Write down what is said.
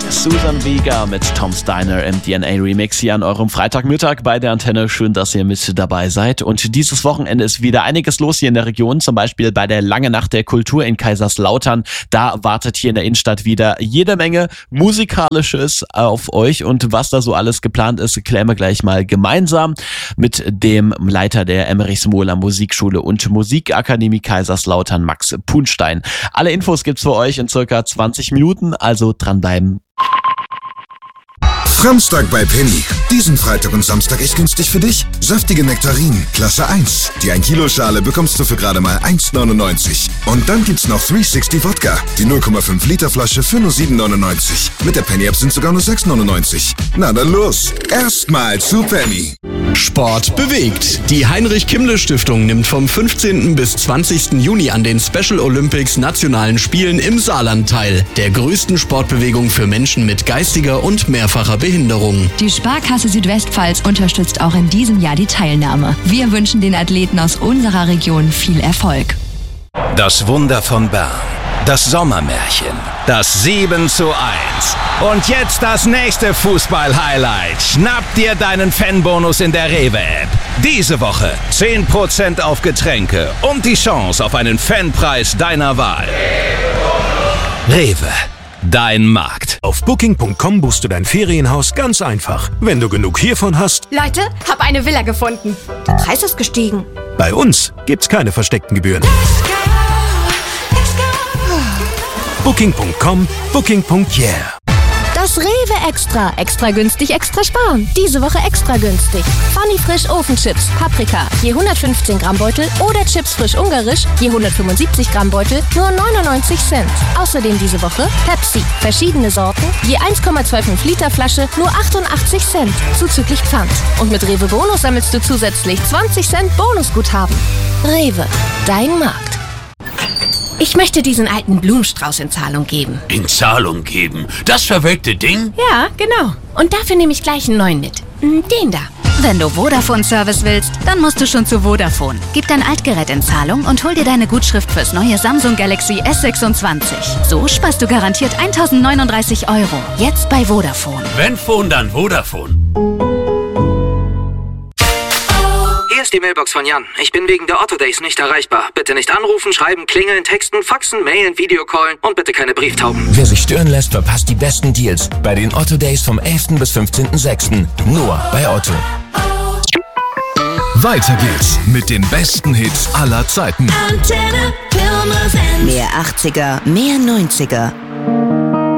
Susan Vega mit Tom Steiner im DNA-Remix hier an eurem Freitagmittag bei der Antenne. Schön, dass ihr mit dabei seid. Und dieses Wochenende ist wieder einiges los hier in der Region, zum Beispiel bei der Lange Nacht der Kultur in Kaiserslautern. Da wartet hier in der Innenstadt wieder jede Menge Musikalisches auf euch. Und was da so alles geplant ist, klären wir gleich mal gemeinsam mit dem Leiter der Emmerich-Smoler Musikschule und Musikakademie Kaiserslautern, Max Punstein. Alle Infos gibt's für euch in circa 20 Minuten, also dranbleiben. Samstag bei Penny. Diesen Freitag und Samstag echt günstig für dich. Saftige Nektarinen, Klasse 1. Die 1 Kilo Schale bekommst du für gerade mal 1,99. Und dann gibt's noch 360 Wodka. Die 0,5 Liter Flasche für nur 7,99. Mit der Penny App sind sogar nur 6,99. Na dann los. Erstmal zu Penny. Sport bewegt. Die Heinrich-Kimmle-Stiftung nimmt vom 15. bis 20. Juni an den Special Olympics Nationalen Spielen im Saarland teil. Der größten Sportbewegung für Menschen mit geistiger und mehrfacher Behinderung. Die Sparkasse Südwestpfalz unterstützt auch in diesem Jahr die Teilnahme. Wir wünschen den Athleten aus unserer Region viel Erfolg. Das Wunder von Bern. Das Sommermärchen. Das 7:1. Und jetzt das nächste Fußball-Highlight. Schnapp dir deinen Fanbonus in der Rewe-App. Diese Woche 10% auf Getränke und die Chance auf einen Fanpreis deiner Wahl. Rewe. Dein Markt. Auf Booking.com buchst du dein Ferienhaus ganz einfach. Wenn du genug hiervon hast. Leute, hab eine Villa gefunden. Der Preis ist gestiegen. Bei uns gibt's keine versteckten Gebühren. Booking.com, Booking.yeah. Das Rewe Extra. Extra günstig, extra sparen. Diese Woche extra günstig. Funny Frisch Ofenchips, Paprika, je 115 Gramm Beutel oder Chips frisch ungarisch, je 175 Gramm Beutel, nur 99 Cent. Außerdem diese Woche Pepsi, verschiedene Sorten, je 1,25 Liter Flasche, nur 88 Cent, zuzüglich Pfand. Und mit Rewe Bonus sammelst du zusätzlich 20 Cent Bonusguthaben. Rewe, dein Markt. Ich möchte diesen alten Blumenstrauß in Zahlung geben. In Zahlung geben? Das verwelkte Ding? Ja, genau. Und dafür nehme ich gleich einen neuen mit. Den da. Wenn du Vodafone-Service willst, dann musst du schon zu Vodafone. Gib dein Altgerät in Zahlung und hol dir deine Gutschrift fürs neue Samsung Galaxy S26. So sparst du garantiert 1.039 €. Jetzt bei Vodafone. Wenn Phone, dann Vodafone. Hier ist die Mailbox von Jan. Ich bin wegen der Otto Days nicht erreichbar. Bitte nicht anrufen, schreiben, klingeln, texten, faxen, mailen, Videocallen und bitte keine Brieftauben. Wer sich stören lässt, verpasst die besten Deals bei den Otto Days vom 11. bis 15.06. Nur bei Otto. Weiter geht's mit den besten Hits aller Zeiten. Mehr 80er, mehr 90er.